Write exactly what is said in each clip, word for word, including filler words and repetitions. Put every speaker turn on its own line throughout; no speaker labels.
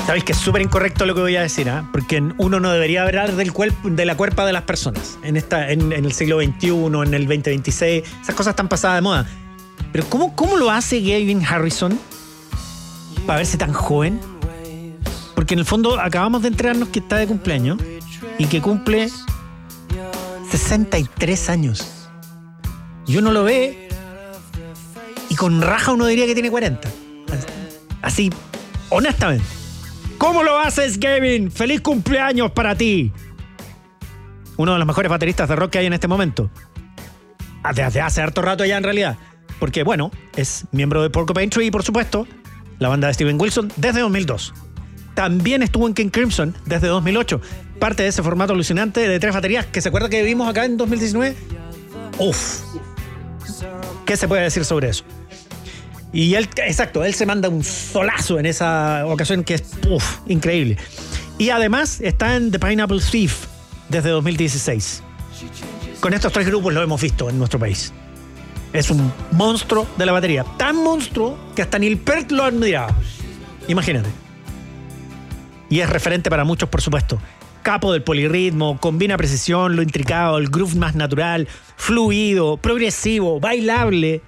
Sabéis que es súper incorrecto lo que voy a decir, ¿eh? Porque uno no debería hablar del cuerpo, de la cuerpa de las personas en, esta, en, en el siglo veintiuno, en el veinte veintiséis. Esas cosas están pasadas de moda. Pero ¿cómo, cómo lo hace Gavin Harrison para verse tan joven? Porque en el fondo acabamos de enterarnos que está de cumpleaños y que cumple sesenta y tres años. Y uno lo ve y con raja uno diría que tiene cuarenta. Así, honestamente. ¿Cómo lo haces, Gavin? ¡Feliz cumpleaños para ti! Uno de los mejores bateristas de rock que hay en este momento. Desde hace harto rato ya, en realidad. Porque, bueno, es miembro de Porcupine Tree y, por supuesto, la banda de Steven Wilson desde dos mil dos. También estuvo en King Crimson desde dos mil ocho. Parte de ese formato alucinante de tres baterías que se acuerda que vimos acá en dos mil diecinueve. Uf. ¿Qué se puede decir sobre eso? Y él, exacto, él se manda un solazo en esa ocasión que es uf, increíble. Y además está en The Pineapple Thief desde dos mil dieciséis. Con estos tres grupos lo hemos visto en nuestro país. Es un monstruo de la batería. Tan monstruo que hasta Neil Peart lo admiraba. Imagínate. Y es referente para muchos, por supuesto. Capo del polirritmo, combina precisión, lo intricado, el groove más natural, fluido, progresivo, bailable.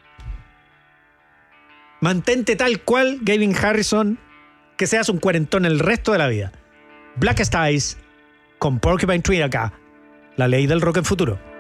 Mantente tal cual, Gavin Harrison, que seas un cuarentón el resto de la vida. Blackest Eyes con Porcupine Tree acá. La ley del rock en futuro.